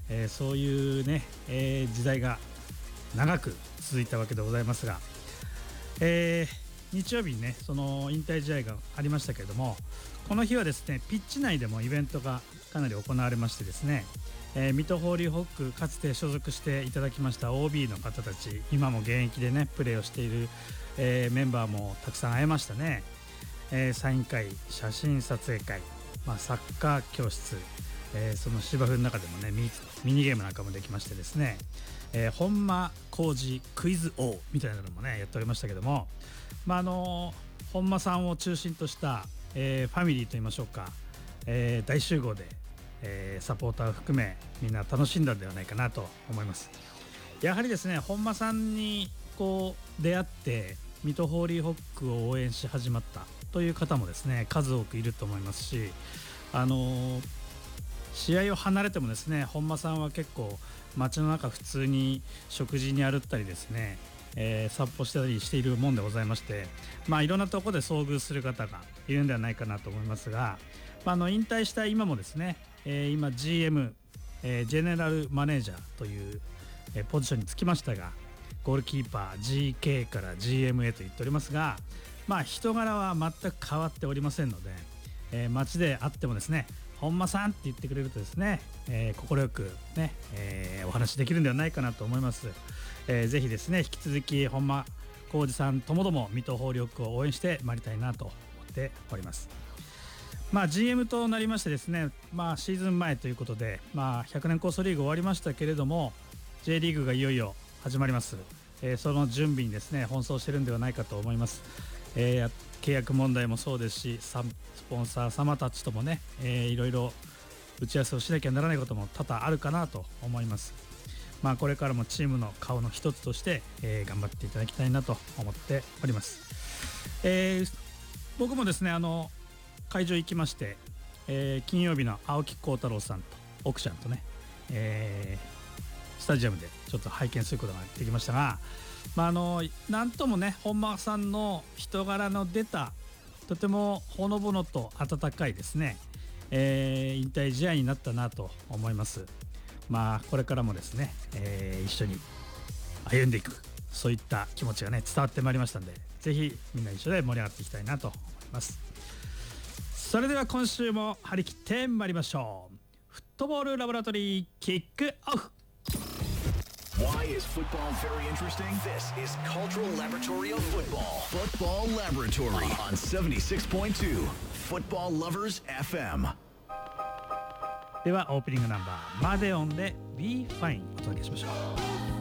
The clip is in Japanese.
そういうね、時代が長く続いたわけでございますが、日曜日にねその引退試合がありましたけれども、この日はですねピッチ内でもイベントがかなり行われましてですね、水戸ホーリーホックかつて所属していただきました OB の方たち、今も現役でねプレーをしている、メンバーもたくさん会えましたね。サイン会、写真撮影会、サッカー教室、その芝生の中でもねミニゲームなんかもできましてですね、本間浩二クイズ王みたいなのもねやっておりましたけども、本間さんを中心とした、ファミリーといいましょうか、大集合で、サポーターを含めみんな楽しんだんではないかなと思います。やはりですね本間さんにこう出会って水戸ホーリーホックを応援し始まったという方もですね数多くいると思いますし、試合を離れてもですね本間さんは結構街の中普通に食事に歩ったりですね、散歩したりしているもんでございまして、いろんなところで遭遇する方がいるんではないかなと思いますが、引退した今もですね、今 GM、ジェネラルマネージャーという、ポジションにつきましたが、ゴールキーパー GK から GM へと言っておりますが、人柄は全く変わっておりませんので、街で会ってもですね本間さんって言ってくれるとですね、快くね、お話できるんではないかなと思います。ぜひですね引き続き本間浩二さんともども水戸ホーリーホックを応援してまいりたいなと思っております。GM となりましてですね、シーズン前ということで、100年コースリーグ終わりましたけれども J リーグがいよいよ始まります。その準備にですね奔走してるんではないかと思います。契約問題もそうですし、スポンサー様たちともね、いろいろ打ち合わせをしなきゃならないことも多々あるかなと思います。これからもチームの顔の一つとして、頑張っていただきたいなと思っております。僕もですね会場行きまして、金曜日の青木幸太郎さんと奥ちゃんとね、スタジアムでちょっと拝見することができましたが、なんともね本間さんの人柄の出たとてもほのぼのと温かいですね、引退試合になったなと思います。これからもですね、一緒に歩んでいく、そういった気持ちがね伝わってまいりましたので、ぜひみんな一緒で盛り上がっていきたいなと思います。それでは今週も張り切ってまいりましょう。フットボールラボラトリーキックオフ。 Why is football very interesting? This is Cultural Laboratory of Football. Football Laboratory on 76.2 Football Lovers FM. ではオープニングナンバーマデオンで Be Fine お届けしましょう。